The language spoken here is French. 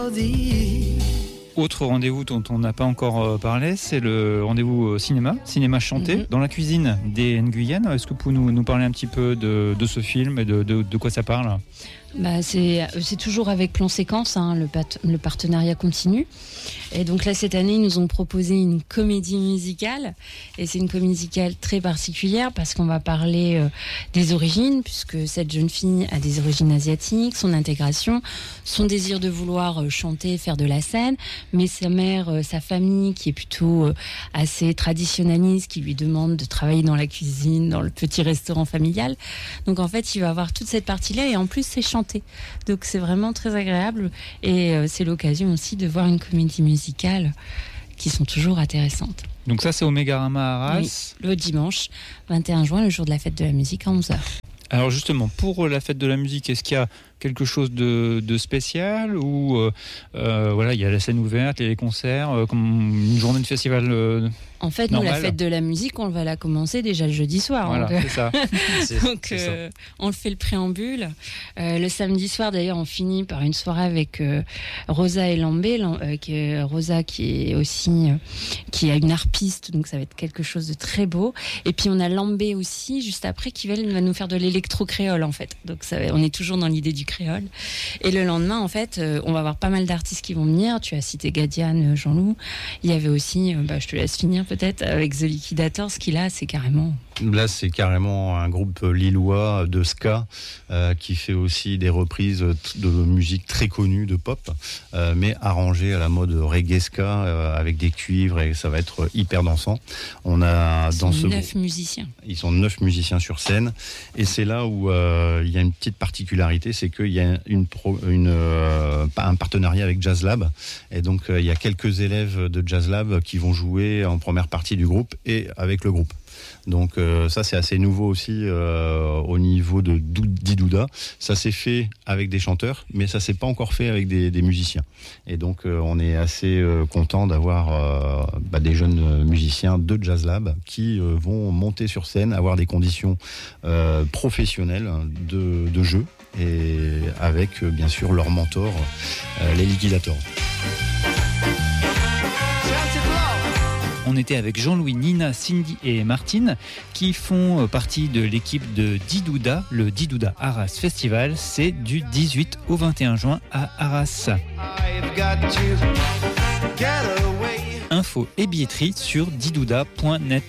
Autre rendez-vous dont on n'a pas encore parlé, c'est le rendez-vous cinéma chanté, dans la cuisine des Nguyen. Est-ce que vous pouvez nous parler un petit peu de ce film et de quoi ça parle ? C'est toujours avec Plan Séquence, le partenariat continue. Et donc là, cette année, ils nous ont proposé une comédie musicale. Et c'est une comédie musicale très particulière parce qu'on va parler des origines, puisque cette jeune fille a des origines asiatiques, son intégration, son désir de vouloir chanter, faire de la scène. Mais sa mère, sa famille, qui est plutôt assez traditionnaliste, qui lui demande de travailler dans la cuisine, dans le petit restaurant familial. Donc en fait, il va avoir toute cette partie-là et en plus, c'est chanté. Donc c'est vraiment très agréable et c'est l'occasion aussi de voir une comédie musicale qui sont toujours intéressantes. Donc ça c'est au Mégarama à Arras. Oui, le dimanche 21 juin, le jour de la fête de la musique à 11h. Alors justement, pour la fête de la musique, est-ce qu'il y a quelque chose de spécial ou il y a la scène ouverte, il y a les concerts, comme une journée de festival En fait, normal. Nous, la fête de la musique, on va la commencer déjà le jeudi soir. Voilà, c'est ça. Donc, on fait le préambule. Le samedi soir, d'ailleurs, on finit par une soirée avec Rosa et Lambé. Rosa qui a une harpiste, donc ça va être quelque chose de très beau. Et puis, on a Lambé aussi, juste après, qui va nous faire de l'électro-créole, en fait. Donc, on est toujours dans l'idée du créole. Et le lendemain, en fait, on va avoir pas mal d'artistes qui vont venir. Tu as cité Gadiane, Jean-Loup. Il y avait aussi, je te laisse finir peut-être, avec The Liquidators, qui là, c'est carrément... Là, c'est carrément un groupe lillois de ska qui fait aussi des reprises de musique très connue, de pop, mais arrangées à la mode reggae ska avec des cuivres et ça va être hyper dansant. On a Ils sont 9 musiciens. Ils sont 9 musiciens sur scène et c'est là où il y a une petite particularité, c'est qu'il y a un partenariat avec Jazz Lab et donc il y a quelques élèves de Jazz Lab qui vont jouer en première partie du groupe et avec le groupe. Donc ça c'est assez nouveau aussi au niveau de Didouda. Ça s'est fait avec des chanteurs, mais ça s'est pas encore fait avec des musiciens. Et donc on est assez content d'avoir des jeunes musiciens de Jazz Lab qui vont monter sur scène, avoir des conditions professionnelles de jeu et avec bien sûr leur mentor, les Liquidators. On était avec Jean-Louis, Nina, Cindy et Martine qui font partie de l'équipe de Didouda, le Didouda Arras Festival. C'est du 18 au 21 juin à Arras. Info et billetterie sur didouda.net.